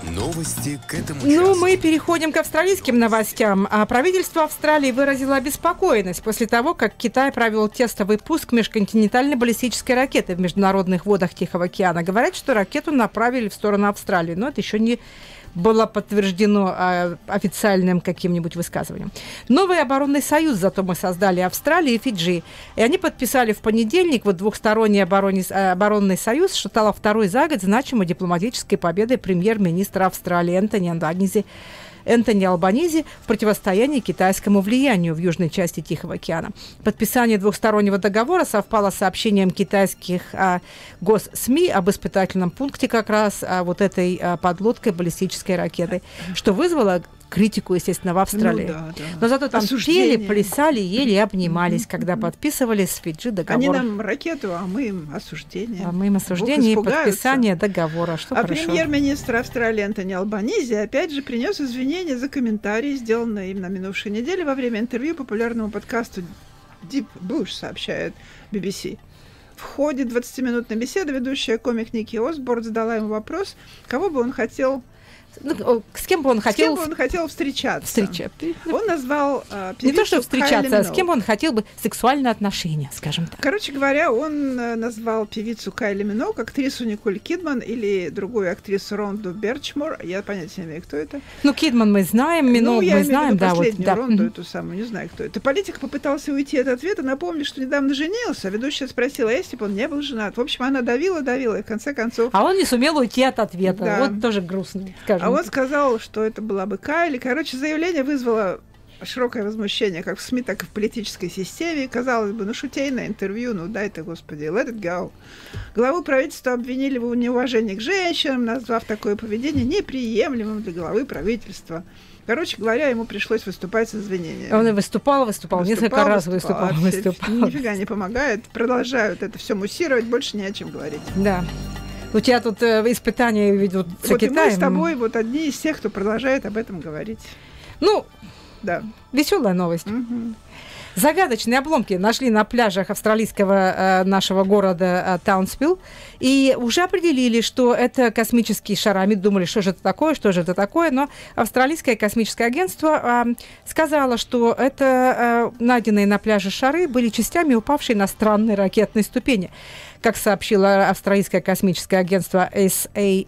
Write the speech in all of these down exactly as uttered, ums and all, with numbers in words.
Новости к этому часу. Ну, мы переходим к австралийским новостям. А правительство Австралии выразило обеспокоенность после того, как Китай провел тестовый пуск межконтинентальной баллистической ракеты в международных водах Тихого океана. Говорят, что ракету направили в сторону Австралии, но это еще не было подтверждено а, официальным каким-нибудь высказыванием. Новый оборонный союз зато мы создали Австралия и Фиджи. И они подписали в понедельник вот двухсторонний оборонный, оборонный союз, что стало второй за год значимой дипломатической победой премьер-министра Австралии Энтони Албанизи, Энтони Албанизи в противостоянии китайскому влиянию в южной части Тихого океана. Подписание двухстороннего договора совпало с сообщением китайских а, госсми об испытательном пункте как раз а, вот этой а, подлодкой баллистической ракеты, что вызвало критику, естественно, в Австралии. Ну, да, да. Но зато там Осуждение. пели, плясали, ели и обнимались, mm-hmm. когда подписывали с Фиджи договор. Они нам ракету, а мы им осуждение. А мы им осуждение и подписание договора. Что а хорошо. Премьер-министр Австралии Энтони Албанизи опять же принес извинения за комментарии, сделанные им на минувшей неделе во время интервью популярному подкасту Deep Bush, сообщает би би си. В ходе двадцатиминутной беседы ведущая комик Ники Осборн задала ему вопрос, кого бы он хотел... Ну, с кем бы он хотел... С кем бы он хотел встречаться. Встреча. Он назвал э, певицу Не то, что встречаться, а с кем Миноуг. он хотел бы сексуальные отношения, скажем так. Короче говоря, он э, назвал певицу Кайли Миноуг, актрису Николь Кидман или другую актрису Ронду Берчмор. Я понятия не имею, кто это. Ну, Кидман мы знаем, Миноуг ну, мы знаем, да. последнюю Вот, да. Ронду, эту самую, не знаю, кто это. Политик попытался уйти от ответа, напомнил, что недавно женился. Ведущая спросила, а если бы он не был женат? В общем, она давила, давила, и в конце концов... А он не сумел уйти от ответа. Да. Вот тоже грустно, скажем. А он сказал, что это была бы Кайли. Короче, заявление вызвало широкое возмущение как в СМИ, так и в политической системе. Казалось бы, ну, шутейное интервью, ну, дай ты, господи, let it go. Главу правительства обвинили в неуважении к женщинам, назвав такое поведение неприемлемым для главы правительства. Короче говоря, ему пришлось выступать с извинениями. Он и выступал, выступал, выступал несколько раз выступал, выступал, выступал. Нифига не помогает. Продолжают это все муссировать, больше не о чем говорить. Да. У тебя тут э, испытания ведут с вот Китаем. И мы с тобой вот одни из тех, кто продолжает об этом говорить. Ну, да. Веселая новость. Угу. Загадочные обломки нашли на пляжах австралийского э, нашего города э, Таунсвилл. И уже определили, что это космические шары. Мы думали, что же это такое, что же это такое. Но австралийское космическое агентство э, сказало, что это э, найденные на пляже шары были частями упавшей на странной ракетной ступени. Как сообщило австралийское космическое агентство эй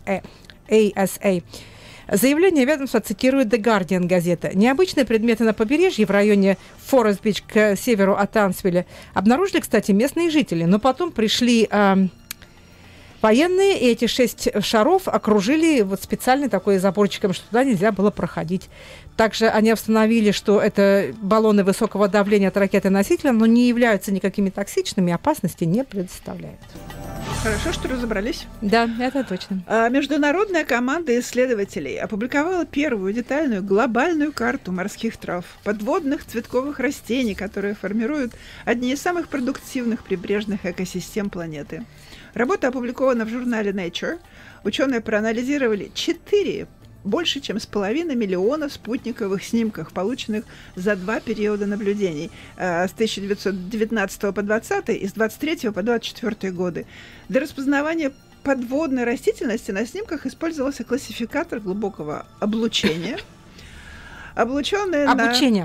эс эй. Заявление ведомства цитирует The Guardian газета. Необычные предметы на побережье в районе Форест-Бич к северу от Таунсвилля обнаружили, кстати, местные жители. Но потом пришли э, военные, и эти шесть шаров окружили вот специальным такой заборчиком, что туда нельзя было проходить. Также они установили, что это баллоны высокого давления от ракеты-носителя, но не являются никакими токсичными, опасности не представляют. Хорошо, что разобрались. Да, это точно. А международная команда исследователей опубликовала первую детальную глобальную карту морских трав, подводных цветковых растений, которые формируют одни из самых продуктивных прибрежных экосистем планеты. Работа опубликована в журнале Nature. Ученые проанализировали четыре больше, чем с половиной миллиона спутниковых снимков, полученных за два периода наблюдений э, с тысяча девятьсот девятнадцатого по двадцатый и с двадцать третьего по двадцать четвёртый годы. Для распознавания подводной растительности на снимках использовался классификатор глубокого облучения. Облученные Обучение. На...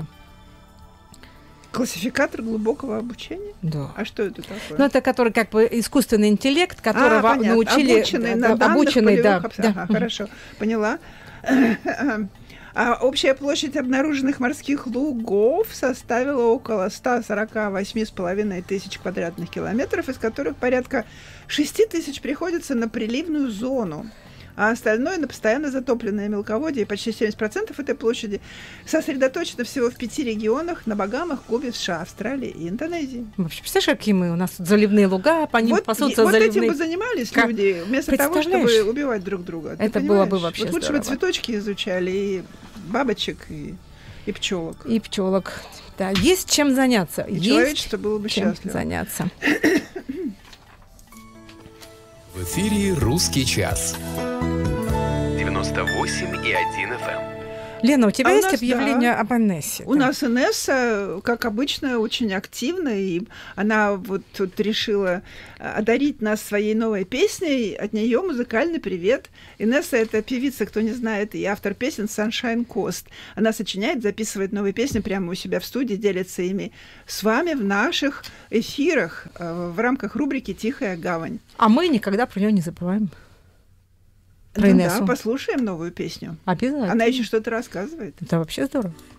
Классификатор глубокого обучения? Да. А что это такое? Ну, это который как бы искусственный интеллект, которого а, научили... Обученный да, на данных обученный, да, обс... да. Ага, хорошо, поняла. А общая площадь обнаруженных морских лугов составила около сто сорок восемь с половиной тысяч квадратных километров, из которых порядка шесть тысяч приходится на приливную зону, а остальное на постоянно затопленное мелководье, и почти семьдесят процентов этой площади сосредоточено всего в пяти регионах: на Багамах, Кубе, США, Австралии и Индонезии. Вообще, представляешь, какие мы? У нас тут заливные луга, по ним вот, пасутся вот заливные... Вот этим бы занимались как? люди, вместо того, чтобы убивать друг друга. Ты это понимаешь? было бы вообще вот лучше здорово. бы цветочки изучали, и бабочек, и, и пчелок. И пчелок. Да, есть чем заняться. И есть человечество было бы чем счастливо. заняться. В эфире «Русский час». девяносто восемь и один эф эм. Лена, у тебя А у есть нас, объявление да. об Инессе? У нас Инесса, как обычно, очень активна, и она вот тут решила одарить нас своей новой песней. От нее музыкальный привет. Инесса — это певица, кто не знает, и автор песен Sunshine Coast. Она сочиняет, записывает новые песни прямо у себя в студии, делится ими с вами в наших эфирах в рамках рубрики «Тихая гавань». А мы никогда про нее не забываем. Про Ну Инессу. да, послушаем новую песню. Обязательно. Она еще что-то рассказывает. Это вообще здорово.